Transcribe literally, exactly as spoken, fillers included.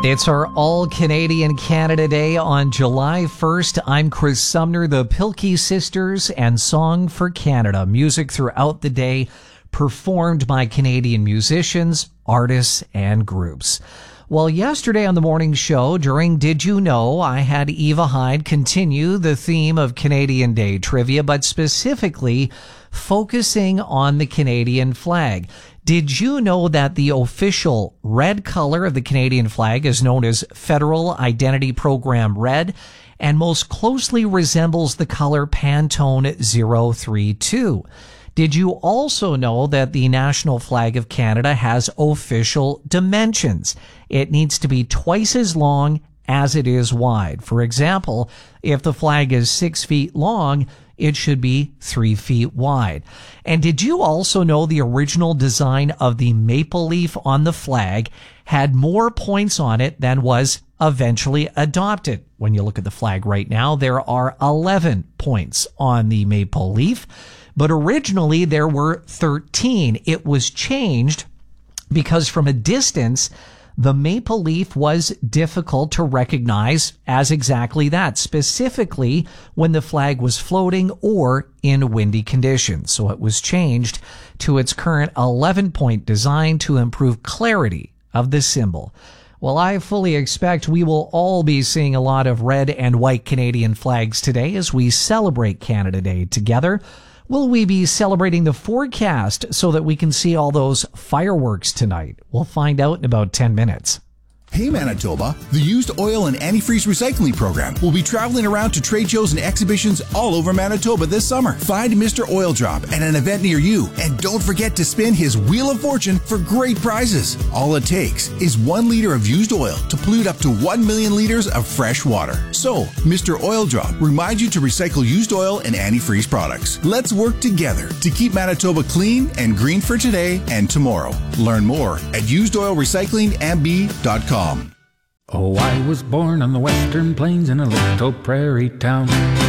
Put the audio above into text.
It's our All-Canadian Canada Day on July first. I'm Chris Sumner, the Pilkey Sisters, and Song for Canada. Music throughout the day performed by Canadian musicians, artists, and groups. Well, yesterday on the morning show, during Did You Know, I had Eva Hyde continue the theme of Canadian Day trivia, but specifically focusing on the Canadian flag. Did you know that the official red color of the Canadian flag is known as Federal Identity Program Red and most closely resembles the color Pantone zero three two? Did you also know that the national flag of Canada has official dimensions? It needs to be twice as long as it is wide. For example, if the flag is six feet long, it should be three feet wide. And did you also know the original design of the maple leaf on the flag had more points on it than was eventually adopted? When you look at the flag right now, there are eleven points on the maple leaf, but originally there were thirteen. It was changed because from a distance, the maple leaf was difficult to recognize as exactly that, specifically when the flag was floating or in windy conditions. So it was changed to its current eleven-point design to improve clarity of the symbol. Well, I fully expect we will all be seeing a lot of red and white Canadian flags today as we celebrate Canada Day together. Will we be celebrating the forecast so that we can see all those fireworks tonight? We'll find out in about ten minutes. Hey Manitoba, the Used Oil and Antifreeze Recycling Program will be traveling around to trade shows and exhibitions all over Manitoba this summer. Find Mister Oil Drop at an event near you, and don't forget to spin his Wheel of Fortune for great prizes. All it takes is one liter of used oil to pollute up to one million liters of fresh water. So, Mister Oil Drop reminds you to recycle used oil and antifreeze products. Let's work together to keep Manitoba clean and green for today and tomorrow. Learn more at used oil recycling m b dot com. Oh, I was born on the western plains in a little prairie town.